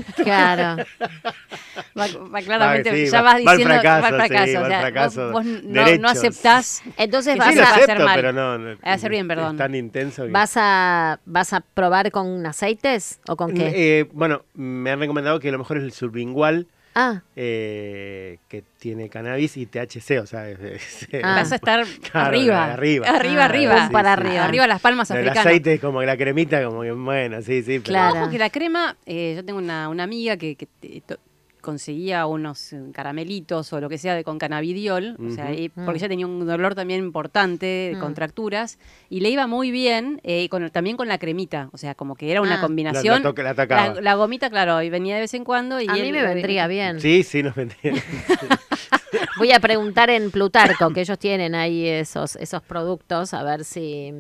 Claro. Claramente, sí, ya vas diciendo va al fracaso. Sí, o sea, fracaso, vos no aceptás. Entonces vas a hacer mal. Pero no, a hacer bien, perdón. Es tan intenso que... ¿Vas a probar con aceites o con qué? Bueno, me han recomendado que lo mejor es el sublingual. Ah. Que tiene cannabis y THC, o sea... Vas a estar arriba. Arriba. Sí, para arriba. Arriba las palmas africanas. El aceite es como la cremita, como que bueno, sí. Claro. No, porque la crema, yo tengo una amiga que conseguía unos caramelitos o lo que sea con cannabidiol, o sea, porque ella tenía un dolor también importante de contracturas y le iba muy bien también con la cremita, o sea, como que era una combinación. La atacaba. La gomita, claro, y venía de vez en cuando. Y a mí me vendría bien. Sí, nos vendría bien. Voy a preguntar en Plutarco, que ellos tienen ahí esos productos, a ver si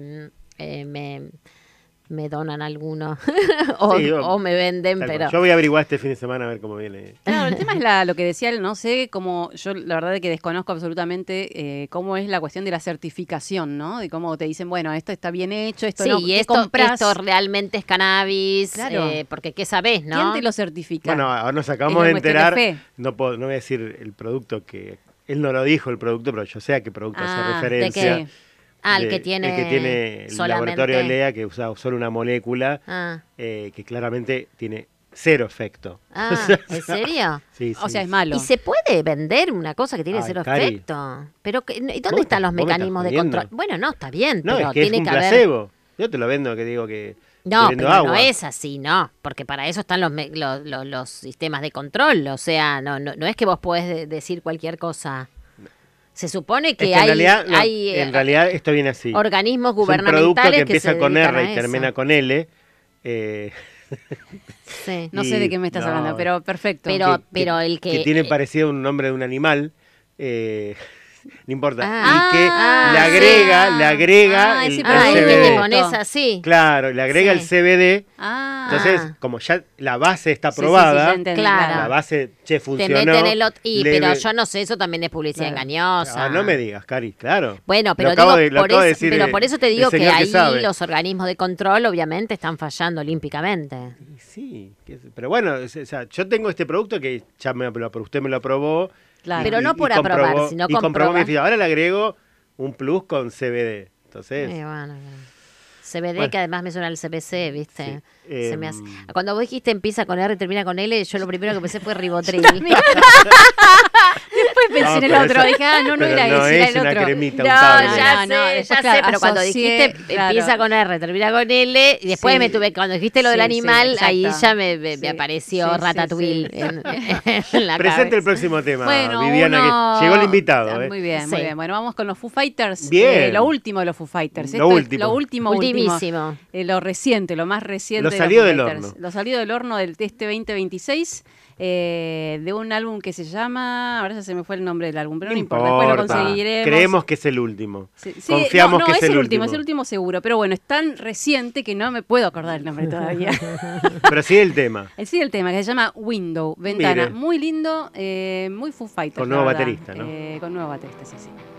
me donan alguno o me venden, pero... Yo voy a averiguar este fin de semana a ver cómo viene. Claro, el tema es lo que decía él, no sé cómo, yo la verdad es que desconozco absolutamente cómo es la cuestión de la certificación, ¿no? De cómo te dicen, bueno, esto está bien hecho, esto no, y esto realmente es cannabis, claro. Porque ¿qué sabés, no? ¿Quién te lo certifica? Bueno, ahora nos acabamos de enterar, no voy a decir el producto que... Él no lo dijo el producto, pero yo sé a qué producto hace referencia. ¿De qué? El que tiene el laboratorio de Lea, que usa solo una molécula que claramente tiene cero efecto. ¿En serio? Sí. O sea, es malo. ¿Y se puede vender una cosa que tiene cero efecto? Pero ¿y dónde están los mecanismos de control? Bueno, no, está bien, no, pero es que tiene es un que haber... placebo. Yo te lo vendo, que digo que... No, pero agua. no es así, no, porque para eso están los sistemas de control, o sea, no es que vos podés decir cualquier cosa. Se supone que en realidad esto viene así. Organismos gubernamentales es un producto que se empieza con R y eso. termina con L. Sí. No sé de qué me estás hablando, pero perfecto. Pero el que tiene parecido un nombre de un animal. No importa. Y que le agrega el CBD. que te pones así. Claro, le agrega el CBD. Entonces, como ya la base está aprobada, la base, funcionó. Te meten pero yo no sé, eso también es publicidad engañosa. No me digas, Cari, claro. Bueno, pero por eso te digo que ahí los organismos de control obviamente están fallando olímpicamente. Sí, pero bueno, o sea, yo tengo este producto que ya usted me lo aprobó. Claro. Pero no por aprobar, sino comprobar. Ahora le agrego un plus con CBD. Entonces... CBD, que además me suena al CBC, ¿viste? Sí. Se me hace... Cuando vos dijiste empieza con R y termina con L, yo lo primero que pensé fue ribotril. Después pensé en el otro, dije, no era ese, era el otro. Una cremita, ya sé, pero cuando dijiste empieza con R, termina con L, y después cuando dijiste lo del animal, ahí ya me apareció Ratatouille en la Presente cabeza. el próximo tema, Viviana, que llegó el invitado. Muy bien, muy bien. Bueno, vamos con los Foo Fighters. Bien. Lo último de los Foo Fighters. Lo último. Ultimísimo. Lo reciente, lo más reciente. Lo salido del horno. Lo salido del horno del este 2026. De un álbum que se llama, ahora ya se me fue el nombre del álbum, pero no importa, después lo conseguiremos. Creemos que es el último. Sí, Confiamos que es el último. Es el último seguro, pero bueno, es tan reciente que no me puedo acordar el nombre todavía. Pero sí el tema. Sí el tema, que se llama Window, Ventana. Mire. Muy lindo, muy Foo Fighters. Con nuevo baterista, ¿no? Con nuevo baterista, sí.